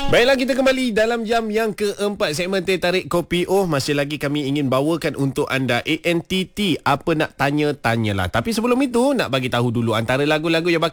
Baiklah, kita kembali dalam jam yang keempat segmen Teh Tarik Kopi. Masih lagi kami ingin bawakan untuk anda ANTT Apa Nak Tanya-Tanyalah. Tapi sebelum itu, nak bagi tahu dulu antara lagu-lagu yang bakal